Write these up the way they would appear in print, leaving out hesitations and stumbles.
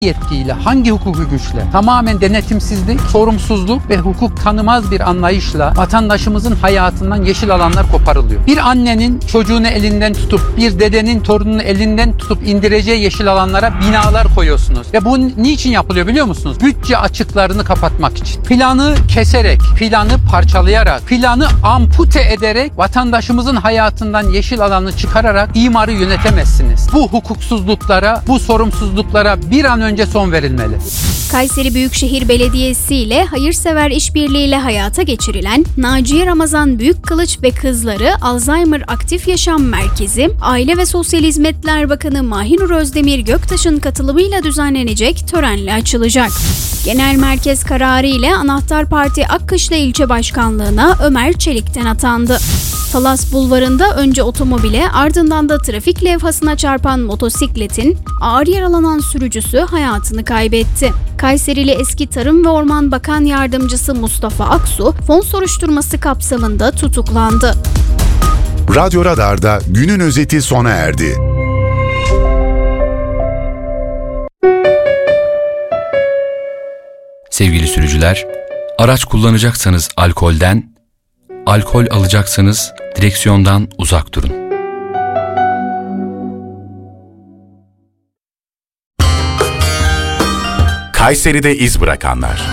yetkiyle, hangi hukuki güçle? Tamamen denetimsizlik, sorumsuzluk ve hukuk tanımaz bir anlayışla vatandaşımızın hayatından yeşil alanlar koparılıyor. Bir annenin çocuğunu elinden tutup, bir dedenin torununu elinden tutup indireceği yeşil alanlara binalar koyuyorsunuz. Ve bu niçin yapılıyor biliyor musunuz? Bütçe açıklarını kapatmak için. Planı keserek, planı parçalayarak, planı ampute ederek vatandaşımızın hayatından yeşil alanı çıkararak imarı yönetemezsiniz. Bu hukuksuzluklara, bu sorumsuzluklara bir an önce son verilmeli. Kayseri Büyükşehir Belediyesi ile hayırsever işbirliğiyle hayata geçirilen Naciye Ramazan Büyükkılıç ve Kızları Alzheimer Aktif Yaşam Merkezi, Aile ve Sosyal Hizmetler Bakanı Mahinur Özdemir Göktaş'ın katılımıyla düzenlenecek törenle açılacak. Genel merkez kararı ile Anahtar Parti Akkışla İlçe Başkanlığı'na Ömer Çelik'ten atandı. Talas Bulvarı'nda önce otomobile ardından da trafik levhasına çarpan motosikletin ağır yaralanan sürücüsü hayatını kaybetti. Kayserili eski Tarım ve Orman Bakan Yardımcısı Mustafa Aksu fon soruşturması kapsamında tutuklandı. Radyo Radar'da günün özeti sona erdi. Sevgili sürücüler, araç kullanacaksanız alkolden, alkol alacaksanız direksiyondan uzak durun. Kayseri'de iz bırakanlar.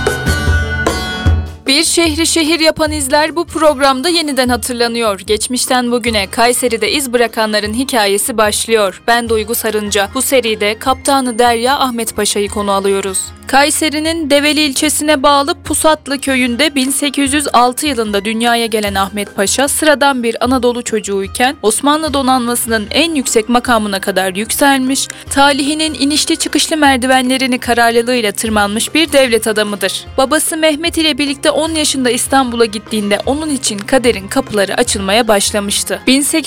Bir şehri şehir yapan izler bu programda yeniden hatırlanıyor. Geçmişten bugüne Kayseri'de iz bırakanların hikayesi başlıyor. Ben Duygu Sarınca. Bu seride Kaptanı Derya Ahmet Paşa'yı konu alıyoruz. Kayseri'nin Develi ilçesine bağlı Pusatlı köyünde 1806 yılında dünyaya gelen Ahmet Paşa sıradan bir Anadolu çocuğuyken Osmanlı donanmasının en yüksek makamına kadar yükselmiş, talihinin inişli çıkışlı merdivenlerini kararlılığıyla tırmanmış bir devlet adamıdır. Babası Mehmet ile birlikte 10 yaşında İstanbul'a gittiğinde onun için kaderin kapıları açılmaya başlamıştı.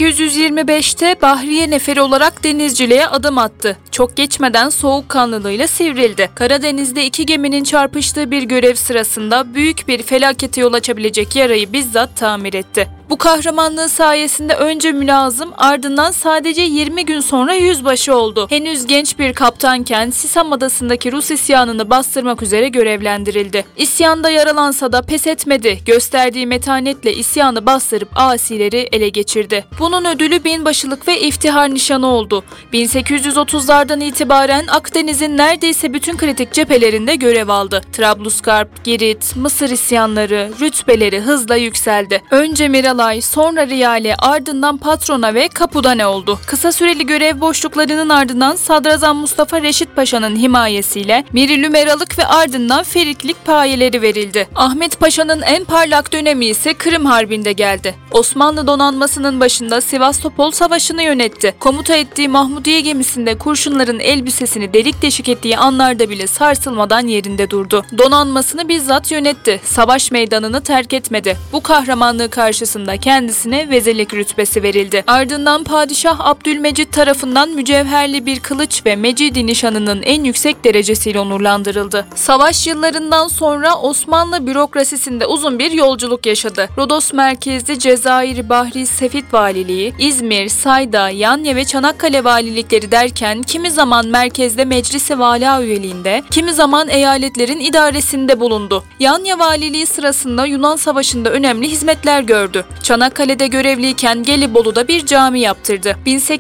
1825'te Bahriye Neferi olarak denizciliğe adım attı. Çok geçmeden soğukkanlılığıyla sivrildi. Karadeniz'de iki geminin çarpıştığı bir görev sırasında büyük bir felakete yol açabilecek yarayı bizzat tamir etti. Bu kahramanlığı sayesinde önce mülazım, ardından sadece 20 gün sonra yüzbaşı oldu. Henüz genç bir kaptanken Sisam Adası'ndaki Rus isyanını bastırmak üzere görevlendirildi. İsyanda yaralansa da pes etmedi. Gösterdiği metanetle isyanı bastırıp asileri ele geçirdi. Bunun ödülü binbaşılık ve iftihar nişanı oldu. 1830'lardan itibaren Akdeniz'in neredeyse bütün kritik cephelerinde görev aldı. Trablusgarp, Girit, Mısır isyanları, rütbeleri hızla yükseldi. Önce Miralay, sonra Riyale, ardından Patrona ve Kapudane oldu. Kısa süreli görev boşluklarının ardından Sadrazam Mustafa Reşit Paşa'nın himayesiyle Miri Lümeralık ve ardından Feriklik payeleri verildi. Ahmet Paşa'nın en parlak dönemi ise Kırım Harbi'nde geldi. Osmanlı donanmasının başında Sivastopol Savaşı'nı yönetti. Komuta ettiği Mahmudiye gemisinde kurşunların elbisesini delik deşik ettiği anlarda bile sarsılmadan yerinde durdu. Donanmasını bizzat yönetti. Savaş meydanını terk etmedi. Bu kahramanlığı karşısında kendisine vezilik rütbesi verildi. Ardından Padişah Abdülmecid tarafından mücevherli bir kılıç ve Mecidi nişanının en yüksek derecesiyle onurlandırıldı. Savaş yıllarından sonra Osmanlı bürokrasisinde uzun bir yolculuk yaşadı. Rodos merkezli Cezayir Bahri Sefit Valiliği, İzmir, Sayda, Yanya ve Çanakkale valilikleri derken kimi zaman merkezde Meclis-i Vala üyeliğinde, kimi zaman eyaletlerin idaresinde bulundu. Yanya valiliği sırasında Yunan Savaşı'nda önemli hizmetler gördü. Çanakkale'de görevliyken Gelibolu'da bir cami yaptırdı.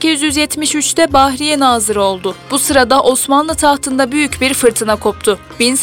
1873'te Bahriye Nazırı oldu. Bu sırada Osmanlı tahtında büyük bir fırtına koptu.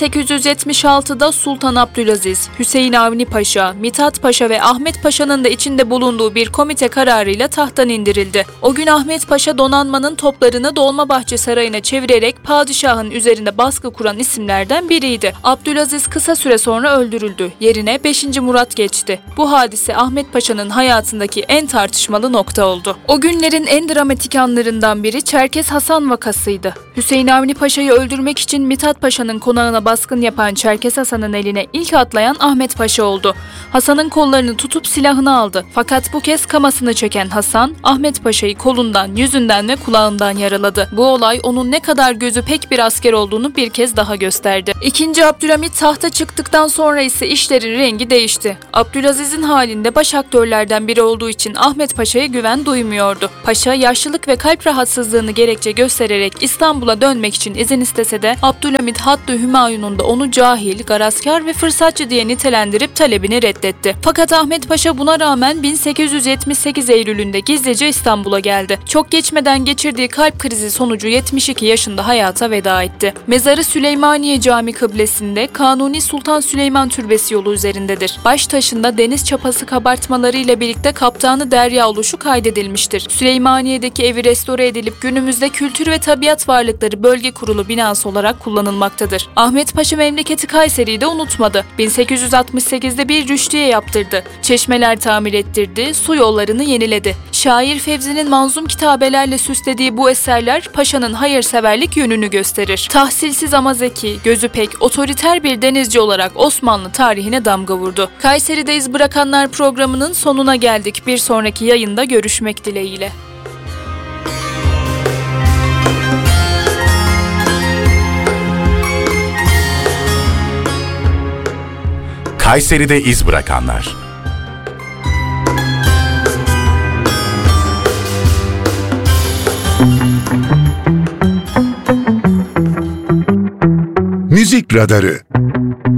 1876'da Sultan Abdülaziz, Hüseyin Avni Paşa, Mithat Paşa ve Ahmet Paşa'nın da içinde bulunduğu bir komite kararıyla tahttan indirildi. O gün Ahmet Paşa donanmanın toplarını Dolmabahçe Sarayı'na çevirerek padişahın üzerinde baskı kuran isimlerden biriydi. Abdülaziz kısa süre sonra öldürüldü. Yerine 5. Murat geçti. Bu hadise Ahmet Paşa'nın hayatındaki en tartışmalı nokta oldu. O günlerin en dramatik anlarından biri Çerkes Hasan vakasıydı. Hüseyin Avni Paşa'yı öldürmek için Mithat Paşa'nın konağına baskın yapan Çerkes Hasan'ın eline ilk atlayan Ahmet Paşa oldu. Hasan'ın kollarını tutup silahını aldı. Fakat bu kez kamasını çeken Hasan, Ahmet Paşa'yı kolundan, yüzünden ve kulağından yaraladı. Bu olay onun ne kadar gözü pek bir asker olduğunu bir kez daha gösterdi. İkinci Abdülhamit tahta çıktıktan sonra ise işlerin rengi değişti. Abdülaziz'in halinde Başak faktörlerden biri olduğu için Ahmet Paşa'ya güven duymuyordu. Paşa yaşlılık ve kalp rahatsızlığını gerekçe göstererek İstanbul'a dönmek için izin istese de Abdülhamit Hattı Hümayun'un da onu cahil, garazkar ve fırsatçı diye nitelendirip talebini reddetti. Fakat Ahmet Paşa buna rağmen 1878 Eylül'ünde gizlice İstanbul'a geldi. Çok geçmeden geçirdiği kalp krizi sonucu 72 yaşında hayata veda etti. Mezarı Süleymaniye Cami kıblesinde Kanuni Sultan Süleyman Türbesi yolu üzerindedir. Baş taşında deniz çapası kabartmaları ile birlikte Kaptanı Derya oluşu kaydedilmiştir. Süleymaniye'deki evi restore edilip günümüzde Kültür ve Tabiat Varlıkları Bölge Kurulu binası olarak kullanılmaktadır. Ahmet Paşa memleketi Kayseri'yi de unutmadı. 1868'de bir rüştiye yaptırdı. Çeşmeler tamir ettirdi, su yollarını yeniledi. Şair Fevzi'nin manzum kitabelerle süslediği bu eserler Paşa'nın hayırseverlik yönünü gösterir. Tahsilsiz ama zeki, gözü pek, otoriter bir denizci olarak Osmanlı tarihine damga vurdu. Kayseri'de iz bırakanlar programının sonuna geldik. Bir sonraki yayında görüşmek dileğiyle. Kayseri'de iz bırakanlar. Müzik Radarı.